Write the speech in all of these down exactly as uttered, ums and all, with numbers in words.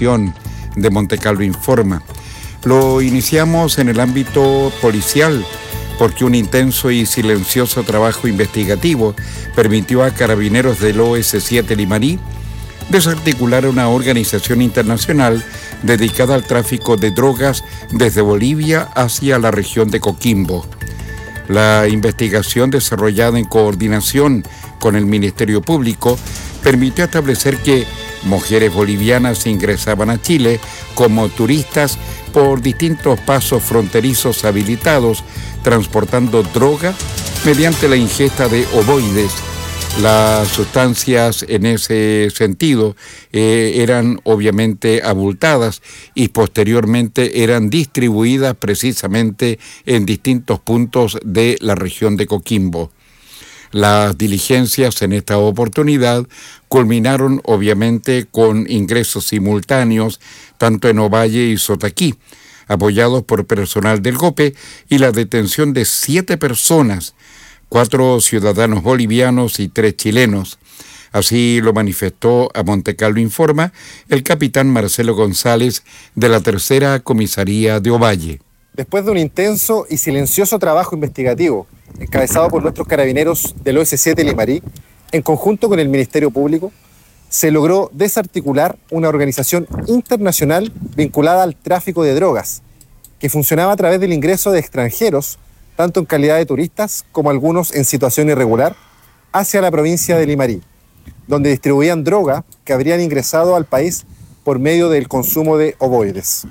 edición de Montecarlo Informa. Lo iniciamos en el ámbito policial, porque un intenso y silencioso trabajo investigativo permitió a carabineros del O S siete Limarí desarticular una organización internacional dedicada al tráfico de drogas desde Bolivia hacia la región de Coquimbo. La investigación, desarrollada en coordinación con el Ministerio Público, permitió establecer que mujeres bolivianas ingresaban a Chile como turistas por distintos pasos fronterizos habilitados, transportando droga mediante la ingesta de ovoides. Las sustancias en ese sentido eh, eran obviamente abultadas y posteriormente eran distribuidas precisamente en distintos puntos de la región de Coquimbo. Las diligencias en esta oportunidad culminaron obviamente con ingresos simultáneos tanto en Ovalle y Sotaquí, apoyados por personal del GOPE, y la detención de siete personas, cuatro ciudadanos bolivianos y tres chilenos. Así lo manifestó a Montecarlo Informa el capitán Marcelo González de la Tercera Comisaría de Ovalle. Después de un intenso y silencioso trabajo investigativo, encabezado por nuestros carabineros del O S siete Limarí, en conjunto con el Ministerio Público, se logró desarticular una organización internacional vinculada al tráfico de drogas, que funcionaba a través del ingreso de extranjeros, tanto en calidad de turistas como algunos en situación irregular, hacia la provincia de Limarí, donde distribuían droga que habrían ingresado al país por medio del consumo de ovoides.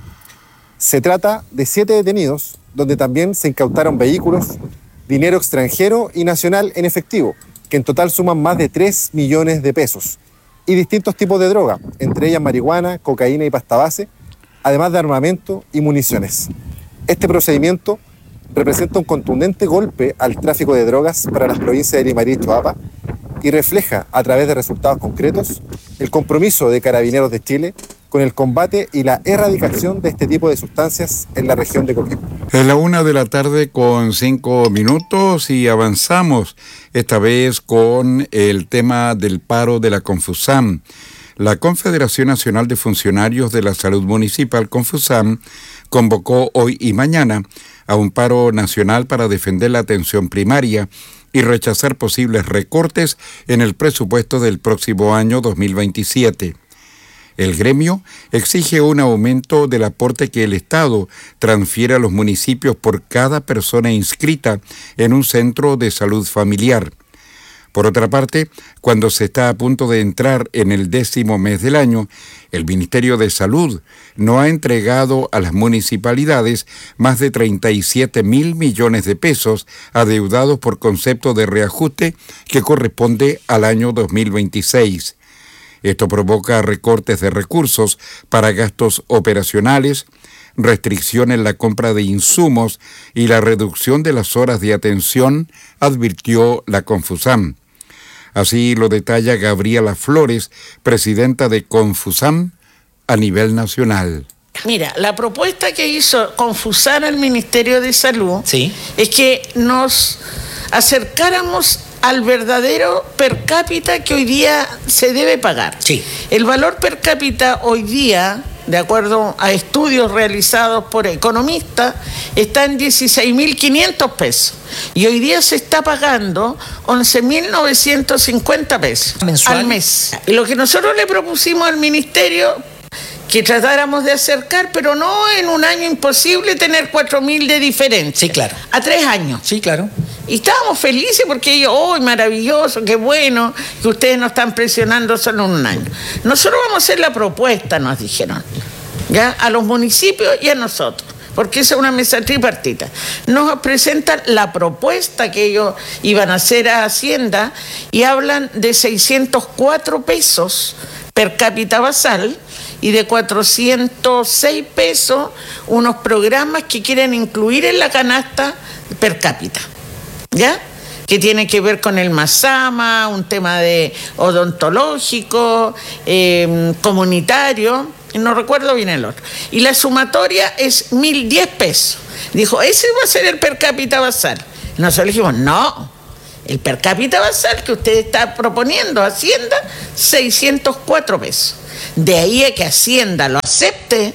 Se trata de siete detenidos, donde también se incautaron vehículos, dinero extranjero y nacional en efectivo, que en total suman más de tres millones de pesos, y distintos tipos de droga, entre ellas marihuana, cocaína y pasta base, además de armamento y municiones. Este procedimiento representa un contundente golpe al tráfico de drogas para las provincias de Limarí y Choapa y refleja, a través de resultados concretos, el compromiso de Carabineros de Chile con el combate y la erradicación de este tipo de sustancias en la región de Coquimbo. Es la una de la tarde con cinco minutos y avanzamos esta vez con el tema del paro de la Confusam. La Confederación Nacional de Funcionarios de la Salud Municipal, Confusam, convocó hoy y mañana a un paro nacional para defender la atención primaria y rechazar posibles recortes en el presupuesto del próximo año dos mil veintisiete. El gremio exige un aumento del aporte que el Estado transfiere a los municipios por cada persona inscrita en un centro de salud familiar. Por otra parte, cuando se está a punto de entrar en el décimo mes del año, el Ministerio de Salud no ha entregado a las municipalidades más de treinta y siete mil millones de pesos adeudados por concepto de reajuste que corresponde al año dos mil veintiséis. Esto provoca recortes de recursos para gastos operacionales, restricción en la compra de insumos y la reducción de las horas de atención, advirtió la Confusam. Así lo detalla Gabriela Flores, presidenta de Confusam a nivel nacional. Mira, la propuesta que hizo Confusam al Ministerio de Salud ¿Sí? es que nos acercáramos al verdadero per cápita que hoy día se debe pagar. Sí. El valor per cápita hoy día, de acuerdo a estudios realizados por economistas, está en dieciséis mil quinientos pesos. Y hoy día se está pagando once mil novecientos cincuenta pesos ¿Mensual? Al mes. Y lo que nosotros le propusimos al Ministerio, que tratáramos de acercar, pero no en un año imposible tener cuatro mil de diferencia. Sí, claro. A tres años. Sí, claro. Y estábamos felices porque ellos, ¡oh, maravilloso, qué bueno que ustedes nos están presionando solo en un año! Nosotros vamos a hacer la propuesta, nos dijeron, ¿ya? A los municipios y a nosotros, porque esa es una mesa tripartita. Nos presentan la propuesta que ellos iban a hacer a Hacienda y hablan de seiscientos cuatro pesos per cápita basal y de cuatrocientos seis pesos unos programas que quieren incluir en la canasta per cápita. ¿Ya? Que tiene que ver con el Masama, un tema de odontológico, eh, comunitario, no recuerdo bien el otro. Y la sumatoria es mil diez pesos. Dijo, ese va a ser el per cápita basal. Nosotros dijimos, no, el per cápita basal que usted está proponiendo, Hacienda, seiscientos cuatro pesos. De ahí a que Hacienda lo acepte,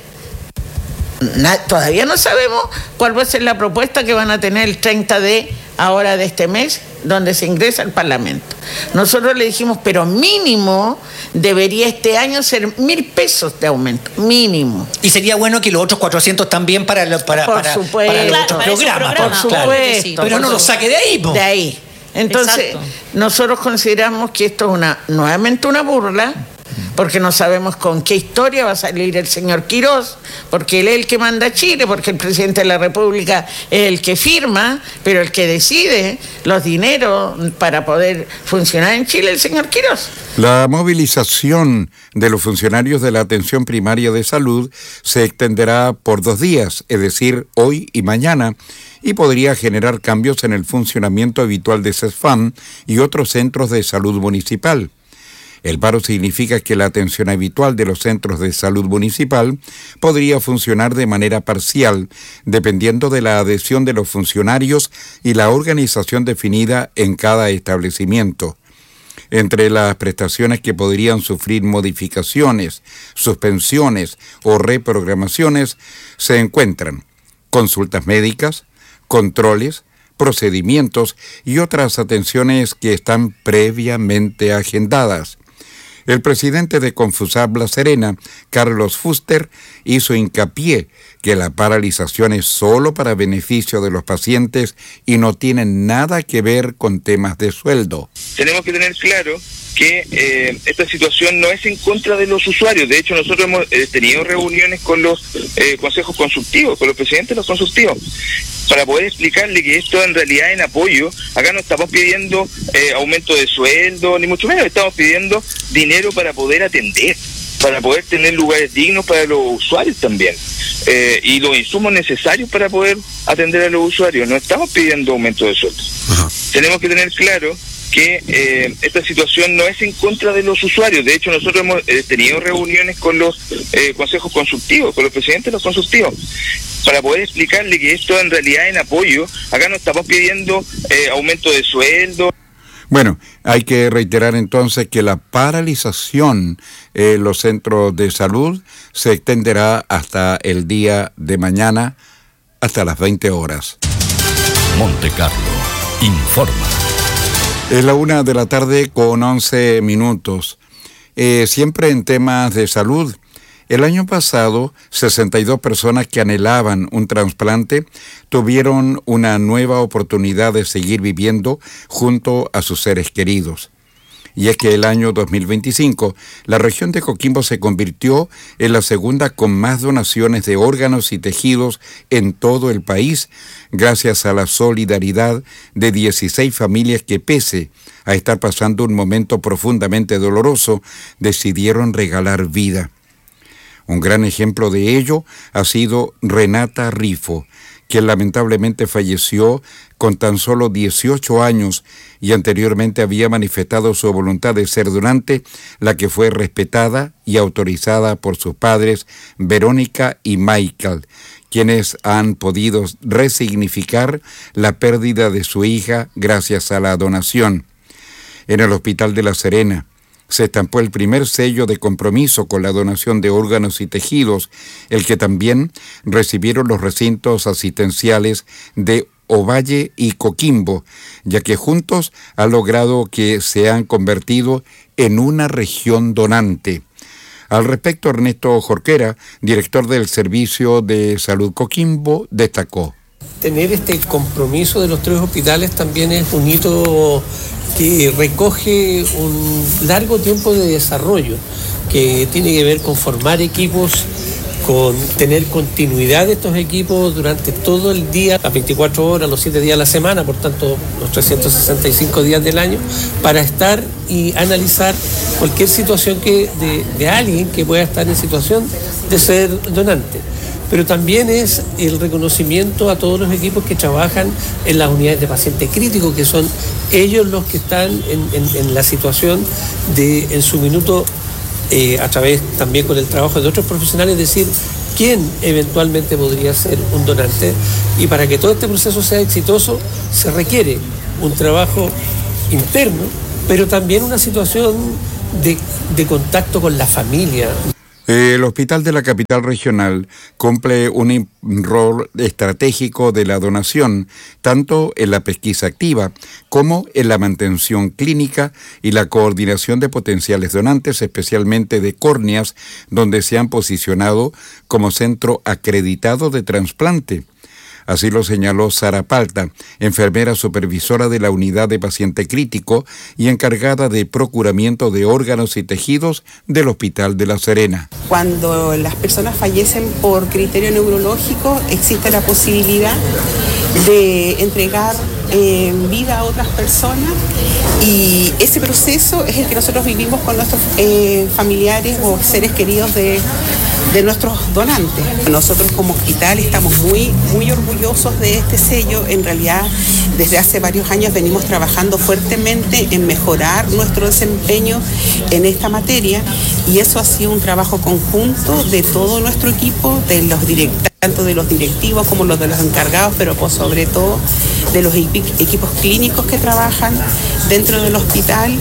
na, todavía no sabemos cuál va a ser la propuesta que van a tener el treinta de ahora de este mes, donde se ingresa al Parlamento. Nosotros le dijimos, pero mínimo debería este año ser mil pesos de aumento, mínimo. Y sería bueno que los otros cuatrocientos también para, para, por para, supuesto, para los claro, otros para programas. programa, por claro. supuesto. Sí, pero no lo saque de ahí, po. De ahí. Entonces, exacto, nosotros consideramos que esto es una nuevamente una burla, porque no sabemos con qué historia va a salir el señor Quirós, porque él es el que manda a Chile, porque el presidente de la República es el que firma, pero el que decide los dineros para poder funcionar en Chile es el señor Quirós. La movilización de los funcionarios de la atención primaria de salud se extenderá por dos días, es decir, hoy y mañana, y podría generar cambios en el funcionamiento habitual de CESFAM y otros centros de salud municipal. El paro significa que la atención habitual de los centros de salud municipal podría funcionar de manera parcial, dependiendo de la adhesión de los funcionarios y la organización definida en cada establecimiento. Entre las prestaciones que podrían sufrir modificaciones, suspensiones o reprogramaciones se encuentran consultas médicas, controles, procedimientos y otras atenciones que están previamente agendadas. El presidente de Confusab La Serena, Carlos Fuster, hizo hincapié que la paralización es solo para beneficio de los pacientes y no tiene nada que ver con temas de sueldo. Tenemos que tener claro que eh, esta situación no es en contra de los usuarios. De hecho, nosotros hemos eh, tenido reuniones con los eh, consejos consultivos, con los presidentes de los consultivos, para poder explicarle que esto en realidad en apoyo. Acá no estamos pidiendo eh, aumento de sueldo, ni mucho menos, estamos pidiendo dinero para poder atender, para poder tener lugares dignos para los usuarios también, eh, y los insumos necesarios para poder atender a los usuarios. No estamos pidiendo aumento de sueldo. Ajá. Tenemos que tener claro que eh, esta situación no es en contra de los usuarios. De hecho, nosotros hemos eh, tenido reuniones con los eh, consejos consultivos, con los presidentes de los consultivos, para poder explicarle que esto en realidad en apoyo. Acá no estamos pidiendo eh, aumento de sueldo. Bueno, hay que reiterar entonces que la paralización en los centros de salud se extenderá hasta el día de mañana, hasta las veinte horas. Monte Carlo informa. Es la una de la tarde con once minutos. Eh, siempre en temas de salud. El año pasado, sesenta y dos personas que anhelaban un trasplante tuvieron una nueva oportunidad de seguir viviendo junto a sus seres queridos. Y es que el año dos mil veinticinco, la región de Coquimbo se convirtió en la segunda con más donaciones de órganos y tejidos en todo el país, gracias a la solidaridad de dieciséis familias que, pese a estar pasando un momento profundamente doloroso, decidieron regalar vida. Un gran ejemplo de ello ha sido Renata Rifo, quien lamentablemente falleció con tan solo dieciocho años y anteriormente había manifestado su voluntad de ser donante, la que fue respetada y autorizada por sus padres Verónica y Michael, quienes han podido resignificar la pérdida de su hija gracias a la donación. En el Hospital de La Serena se estampó el primer sello de compromiso con la donación de órganos y tejidos, el que también recibieron los recintos asistenciales de Ovalle y Coquimbo, ya que juntos han logrado que se han convertido en una región donante. Al respecto, Ernesto Jorquera, director del Servicio de Salud Coquimbo, destacó. Tener este compromiso de los tres hospitales también es un hito que recoge un largo tiempo de desarrollo, que tiene que ver con formar equipos, con tener continuidad de estos equipos durante todo el día, las veinticuatro horas, los siete días a la semana, por tanto los trescientos sesenta y cinco días del año, para estar y analizar cualquier situación que de, de alguien que pueda estar en situación de ser donante. Pero también es el reconocimiento a todos los equipos que trabajan en las unidades de paciente crítico, que son ellos los que están en, en, en la situación de, en su minuto, eh, a través también con el trabajo de otros profesionales, decir quién eventualmente podría ser un donante. Y para que todo este proceso sea exitoso, se requiere un trabajo interno, pero también una situación de, de contacto con la familia. El Hospital de la Capital Regional cumple un rol estratégico de la donación, tanto en la pesquisa activa como en la mantención clínica y la coordinación de potenciales donantes, especialmente de córneas, donde se han posicionado como centro acreditado de trasplante. Así lo señaló Sara Palta, enfermera supervisora de la unidad de paciente crítico y encargada de procuramiento de órganos y tejidos del Hospital de La Serena. Cuando las personas fallecen por criterio neurológico, existe la posibilidad de entregar eh, vida a otras personas, y ese proceso es el que nosotros vivimos con nuestros eh, familiares o seres queridos de, de nuestros donantes. Nosotros como hospital estamos muy, muy orgullosos de este sello. En realidad, desde hace varios años venimos trabajando fuertemente en mejorar nuestro desempeño en esta materia, y eso ha sido un trabajo conjunto de todo nuestro equipo, de los directivos, tanto de los directivos como los de los encargados, pero pues sobre todo de los equipos clínicos que trabajan dentro del hospital.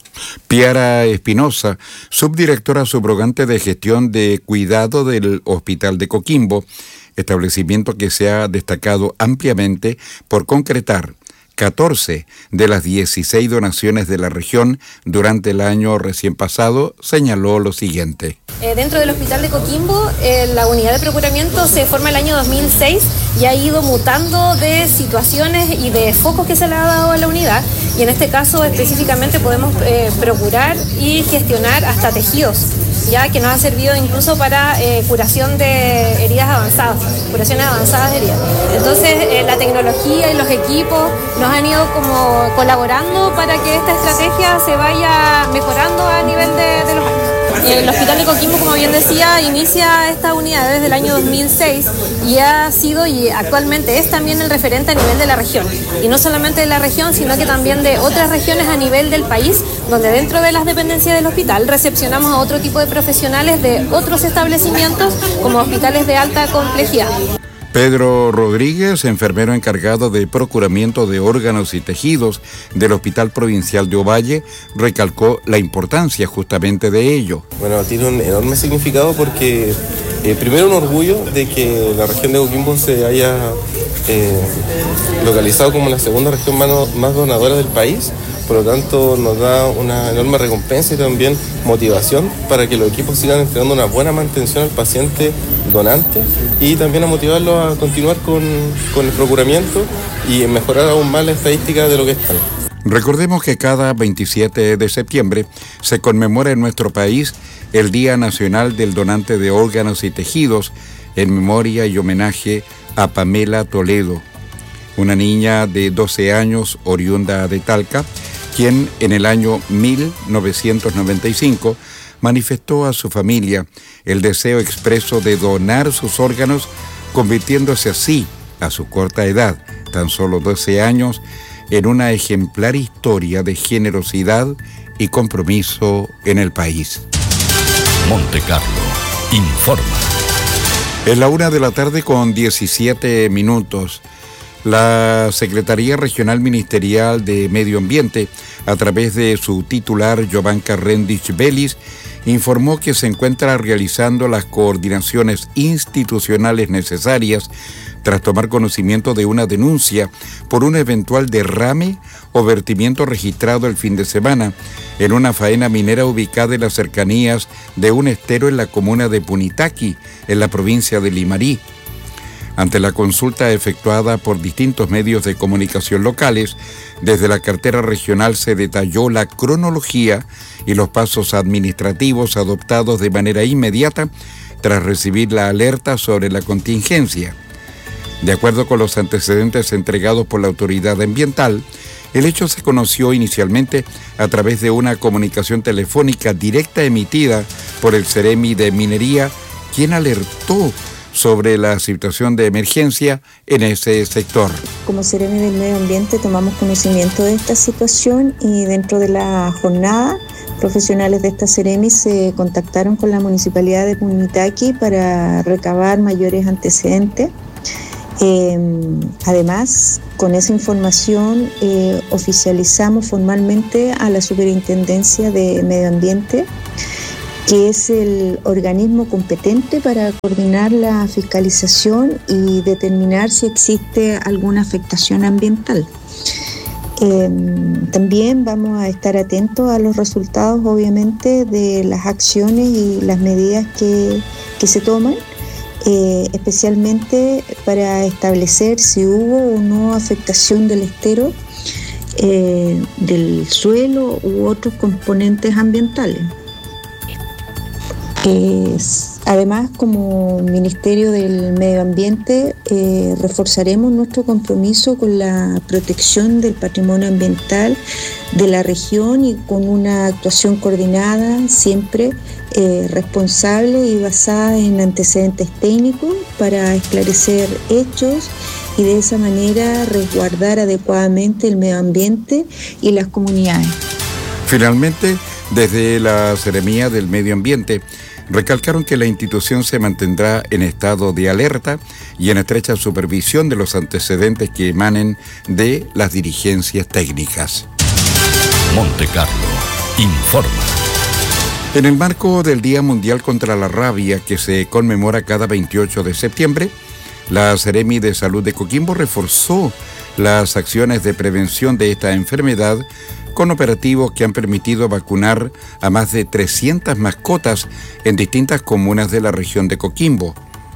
Piara Espinosa, subdirectora subrogante de gestión de cuidado del Hospital de Coquimbo, establecimiento que se ha destacado ampliamente por concretar catorce de las dieciséis donaciones de la región durante el año recién pasado, señaló lo siguiente. Eh, dentro del Hospital de Coquimbo, eh, la unidad de procuramiento se forma el año dos mil seis y ha ido mutando de situaciones y de focos que se le ha dado a la unidad, y en este caso específicamente podemos eh, procurar y gestionar hasta tejidos, ya que nos ha servido incluso para eh, curación de heridas avanzadas, curaciones avanzadas de heridas. Entonces eh, la tecnología y los equipos nos han ido como colaborando para que esta estrategia se vaya mejorando a nivel de, de los años. El Hospital de Coquimbo, como bien decía, inicia esta unidad desde el año dos mil seis y ha sido y actualmente es también el referente a nivel de la región. Y no solamente de la región, sino que también de otras regiones a nivel del país, donde dentro de las dependencias del hospital recepcionamos a otro tipo de profesionales de otros establecimientos como hospitales de alta complejidad. Pedro Rodríguez, enfermero encargado de procuramiento de órganos y tejidos del Hospital Provincial de Ovalle, recalcó la importancia justamente de ello. Bueno, tiene un enorme significado porque eh, primero un orgullo de que la región de Coquimbo se haya eh, localizado como la segunda región más, más donadora del país. Por lo tanto, nos da una enorme recompensa y también motivación para que los equipos sigan entregando una buena mantención al paciente donante, y también a motivarlos a continuar con, con el procuramiento y mejorar aún más la estadística de lo que están. Recordemos que cada veintisiete de septiembre se conmemora en nuestro país el Día Nacional del Donante de Órganos y Tejidos, en memoria y homenaje a Pamela Toledo, una niña de doce años oriunda de Talca, quien en el año mil novecientos noventa y cinco manifestó a su familia el deseo expreso de donar sus órganos, convirtiéndose así, a su corta edad, tan solo doce años, en una ejemplar historia de generosidad y compromiso en el país. Monte Carlo informa. Es la una de la tarde con diecisiete minutos. La Secretaría Regional Ministerial de Medio Ambiente, a través de su titular, Jovanka Rendich Vélez, informó que se encuentra realizando las coordinaciones institucionales necesarias tras tomar conocimiento de una denuncia por un eventual derrame o vertimiento registrado el fin de semana en una faena minera ubicada en las cercanías de un estero en la comuna de Punitaqui, en la provincia de Limarí. Ante la consulta efectuada por distintos medios de comunicación locales, desde la cartera regional se detalló la cronología y los pasos administrativos adoptados de manera inmediata tras recibir la alerta sobre la contingencia. De acuerdo con los antecedentes entregados por la autoridad ambiental, el hecho se conoció inicialmente a través de una comunicación telefónica directa emitida por el Ceremi de Minería, quien alertó sobre la situación de emergencia en ese sector. Como Ceremi del Medio Ambiente tomamos conocimiento de esta situación y dentro de la jornada profesionales de esta Ceremi se contactaron con la Municipalidad de Punitaqui para recabar mayores antecedentes Eh, además, con esa información eh, oficializamos formalmente a la Superintendencia de Medio Ambiente, que es el organismo competente para coordinar la fiscalización y determinar si existe alguna afectación ambiental. Eh, también vamos a estar atentos a los resultados, obviamente, de las acciones y las medidas que, que se toman, eh, especialmente para establecer si hubo o no afectación del estero, eh, del suelo u otros componentes ambientales. Eh, además, como Ministerio del Medio Ambiente, eh, reforzaremos nuestro compromiso con la protección del patrimonio ambiental de la región y con una actuación coordinada, siempre eh, responsable y basada en antecedentes técnicos para esclarecer hechos y de esa manera resguardar adecuadamente el medio ambiente y las comunidades. Finalmente, desde la Seremía del Medio Ambiente, recalcaron que la institución se mantendrá en estado de alerta y en estrecha supervisión de los antecedentes que emanen de las dirigencias técnicas. Montecarlo informa. En el marco del Día Mundial contra la Rabia, que se conmemora cada veintiocho de septiembre, la Seremi de Salud de Coquimbo reforzó las acciones de prevención de esta enfermedad con operativos que han permitido vacunar a más de trescientas mascotas en distintas comunas de la región de Coquimbo.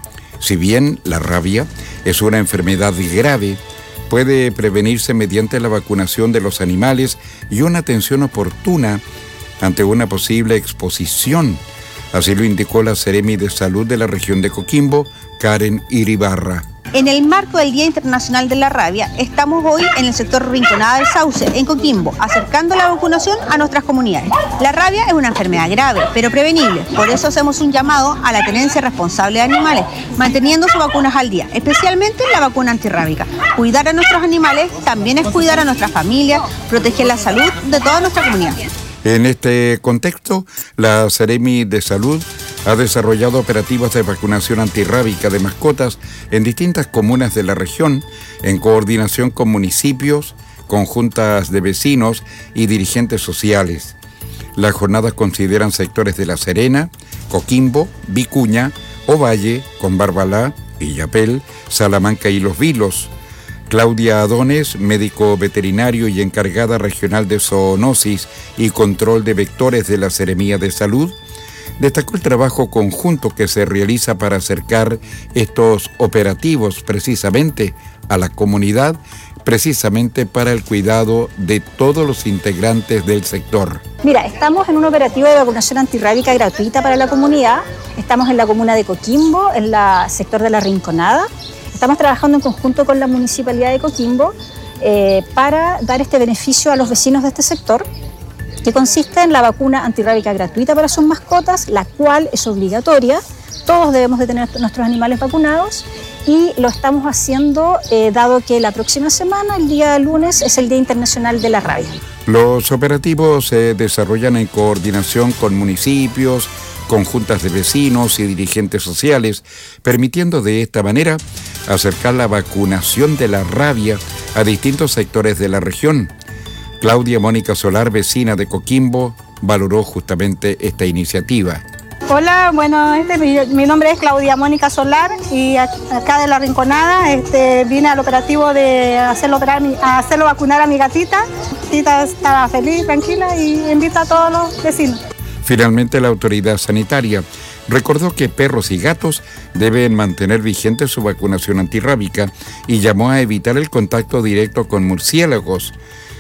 Si bien la rabia es una enfermedad grave, puede prevenirse mediante la vacunación de los animales y una atención oportuna ante una posible exposición. Así lo indicó la Seremi de Salud de la región de Coquimbo, Karen Iribarra. En el marco del Día Internacional de la Rabia, estamos hoy en el sector Rinconada del Sauce, en Coquimbo, acercando la vacunación a nuestras comunidades. La rabia es una enfermedad grave, pero prevenible. Por eso hacemos un llamado a la tenencia responsable de animales, manteniendo sus vacunas al día, especialmente la vacuna antirrábica. Cuidar a nuestros animales también es cuidar a nuestra familia, proteger la salud de toda nuestra comunidad. En este contexto, la Seremi de Salud ha desarrollado operativos de vacunación antirrábica de mascotas en distintas comunas de la región, en coordinación con municipios, conjuntas de vecinos y dirigentes sociales. Las jornadas consideran sectores de La Serena, Coquimbo, Vicuña, Ovalle, Combarbalá, Illapel, Salamanca y Los Vilos. Claudia Adones, médico veterinario y encargada regional de zoonosis y control de vectores de la Seremía de Salud, destacó el trabajo conjunto que se realiza para acercar estos operativos precisamente a la comunidad, precisamente para el cuidado de todos los integrantes del sector. Mira, estamos en un operativo de vacunación antirrábica gratuita para la comunidad. Estamos en la comuna de Coquimbo, en el sector de La Rinconada. Estamos trabajando en conjunto con la Municipalidad de Coquimbo eh, para dar este beneficio a los vecinos de este sector, que consiste en la vacuna antirrábica gratuita para sus mascotas, la cual es obligatoria. Todos debemos de tener nuestros animales vacunados y lo estamos haciendo eh, dado que la próxima semana, el día lunes, es el Día Internacional de la Rabia. Los operativos se desarrollan en coordinación con municipios, conjuntas de vecinos y dirigentes sociales, permitiendo de esta manera acercar la vacunación de la rabia a distintos sectores de la región. Claudia Mónica Solar, vecina de Coquimbo, valoró justamente esta iniciativa. Hola, bueno, este, mi, mi nombre es Claudia Mónica Solar y acá de La Rinconada este, vine al operativo de hacerlo, operar, a hacerlo vacunar a mi gatita. La gatita estaba feliz, tranquila y invita a todos los vecinos. Finalmente, la autoridad sanitaria recordó que perros y gatos deben mantener vigente su vacunación antirrábica y llamó a evitar el contacto directo con murciélagos.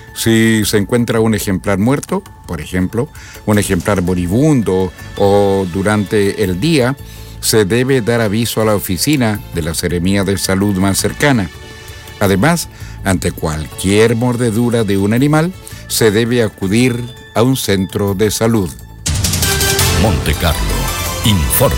Si se encuentra un ejemplar muerto, por ejemplo, un ejemplar moribundo o durante el día, se debe dar aviso a la oficina de la Seremía de Salud más cercana. Además, ante cualquier mordedura de un animal, se debe acudir a un centro de salud. Montecarlo informa.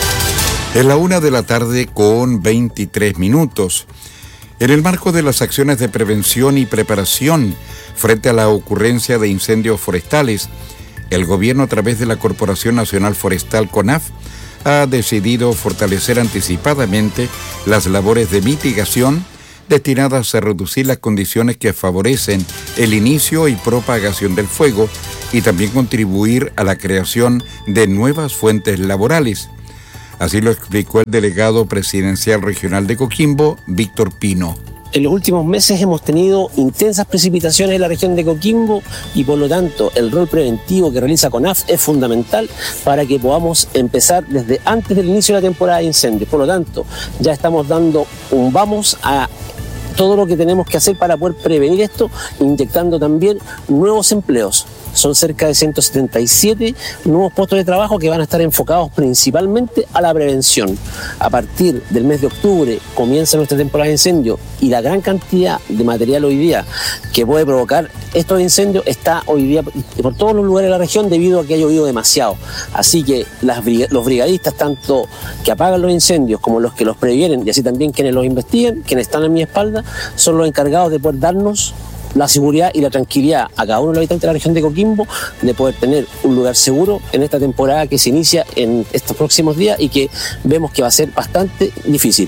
Es la una de la tarde con veintitrés minutos. En el marco de las acciones de prevención y preparación frente a la ocurrencia de incendios forestales, el gobierno, a través de la Corporación Nacional Forestal CONAF, ha decidido fortalecer anticipadamente las labores de mitigación destinadas a reducir las condiciones que favorecen el inicio y propagación del fuego y también contribuir a la creación de nuevas fuentes laborales. Así lo explicó el delegado presidencial regional de Coquimbo, Víctor Pino. En los últimos meses hemos tenido intensas precipitaciones en la región de Coquimbo y por lo tanto el rol preventivo que realiza CONAF es fundamental para que podamos empezar desde antes del inicio de la temporada de incendios. Por lo tanto, ya estamos dando un vamos a todo lo que tenemos que hacer para poder prevenir esto, inyectando también nuevos empleos. Son cerca de ciento setenta y siete nuevos puestos de trabajo que van a estar enfocados principalmente a la prevención. A partir del mes de octubre comienza nuestra temporada de incendio y la gran cantidad de material hoy día que puede provocar estos incendios está hoy día por todos los lugares de la región debido a que ha llovido demasiado. Así que las, los brigadistas, tanto que apagan los incendios como los que los previenen y así también quienes los investigan, quienes están a mi espalda, son los encargados de poder darnos la seguridad y la tranquilidad a cada uno de los habitantes de la región de Coquimbo de poder tener un lugar seguro en esta temporada que se inicia en estos próximos días y que vemos que va a ser bastante difícil.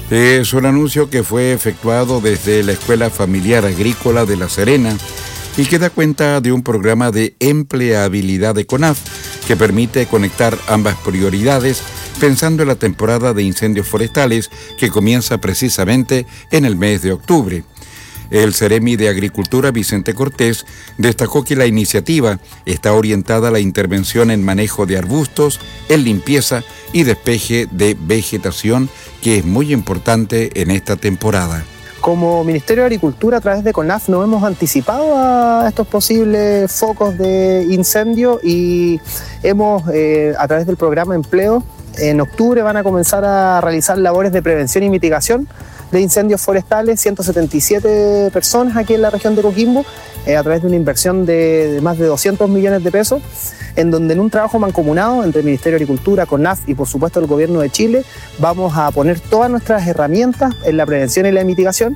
Es un anuncio que fue efectuado desde la Escuela Familiar Agrícola de La Serena y que da cuenta de un programa de empleabilidad de CONAF que permite conectar ambas prioridades pensando en la temporada de incendios forestales que comienza precisamente en el mes de octubre. El Ceremi de Agricultura, Vicente Cortés, destacó que la iniciativa está orientada a la intervención en manejo de arbustos, en limpieza y despeje de vegetación, que es muy importante en esta temporada. Como Ministerio de Agricultura, a través de CONAF, nos hemos anticipado a estos posibles focos de incendio y hemos, eh, a través del programa Empleo, en octubre van a comenzar a realizar labores de prevención y mitigación de incendios forestales, ciento setenta y siete personas aquí en la región de Coquimbo, eh, a través de una inversión de, de más de doscientos millones de pesos, en donde en un trabajo mancomunado entre el Ministerio de Agricultura, CONAF y por supuesto el Gobierno de Chile, vamos a poner todas nuestras herramientas en la prevención y la mitigación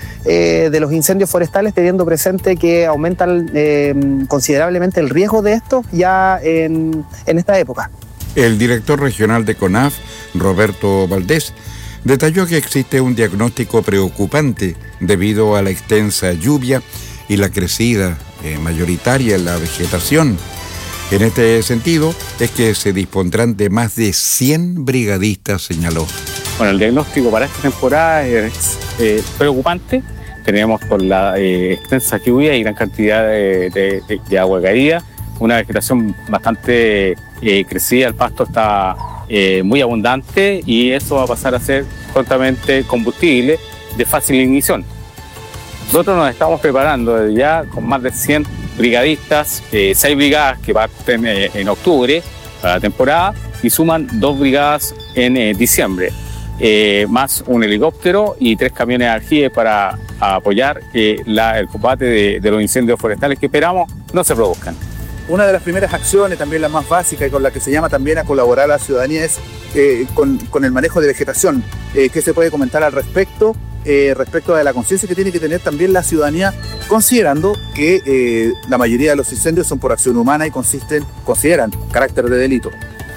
eh, de los incendios forestales, teniendo presente que aumentan eh, considerablemente el riesgo de estos ya en, en esta época. El director regional de CONAF, Roberto Valdés, detalló que existe un diagnóstico preocupante debido a la extensa lluvia y la crecida eh, mayoritaria en la vegetación. En este sentido, es que se dispondrán de más de cien brigadistas, señaló. Bueno, el diagnóstico para esta temporada es eh, preocupante. Tenemos por la eh, extensa lluvia y gran cantidad de, de, de, de agua caída, una vegetación bastante eh, crecida, el pasto está Eh, muy abundante y eso va a pasar a ser prontamente combustible de fácil ignición. Nosotros nos estamos preparando ya con más de cien brigadistas, eh, seis brigadas que parten eh, en octubre para la temporada y suman dos brigadas en eh, diciembre, eh, más un helicóptero y tres camiones de aljibe para apoyar eh, la, el combate de, de los incendios forestales que esperamos no se produzcan. Una de las primeras acciones, también la más básica y con la que se llama también a colaborar a la ciudadanía es eh, con, con el manejo de vegetación. Eh, ¿Qué se puede comentar al respecto? Eh, respecto de la conciencia que tiene que tener también la ciudadanía, considerando que eh, la mayoría de los incendios son por acción humana y consisten, consideran carácter de delito.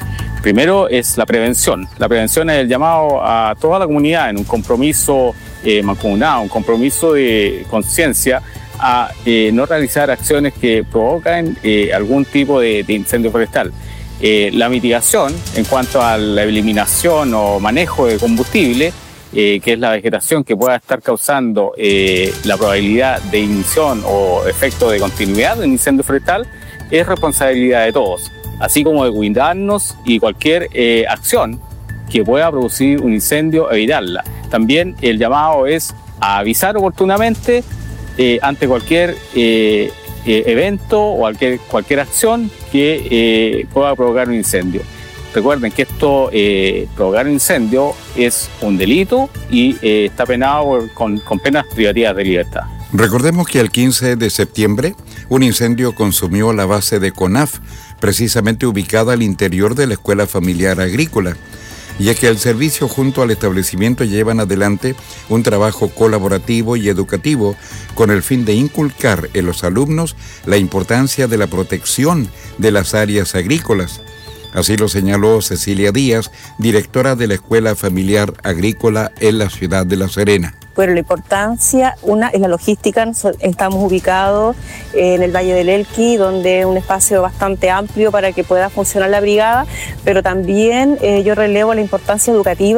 Primero es la prevención. La prevención es el llamado a toda la comunidad en un compromiso eh, mancomunado, un compromiso de conciencia a eh, no realizar acciones que provocan eh, algún tipo de, de incendio forestal. Eh, la mitigación en cuanto a la eliminación o manejo de combustible, eh, que es la vegetación que pueda estar causando eh, la probabilidad de ignición o efecto de continuidad de un incendio forestal, es responsabilidad de todos, así como de cuidarnos y cualquier eh, acción que pueda producir un incendio, evitarla. También el llamado es a avisar oportunamente Eh, ante cualquier eh, eh, evento o cualquier, cualquier acción que eh, pueda provocar un incendio. Recuerden que esto, eh, provocar un incendio, es un delito y eh, está penado por, con, con penas privativas de libertad. Recordemos que el quince de septiembre un incendio consumió la base de CONAF, precisamente ubicada al interior de la Escuela Familiar Agrícola. Y es que el servicio junto al establecimiento llevan adelante un trabajo colaborativo y educativo con el fin de inculcar en los alumnos la importancia de la protección de las áreas agrícolas. Así lo señaló Cecilia Díaz, directora de la Escuela Familiar Agrícola en la ciudad de La Serena. Bueno, la importancia, una es la logística. Estamos ubicados en el Valle del Elqui, donde es un espacio bastante amplio para que pueda funcionar la brigada, pero también eh, yo relevo la importancia educativa.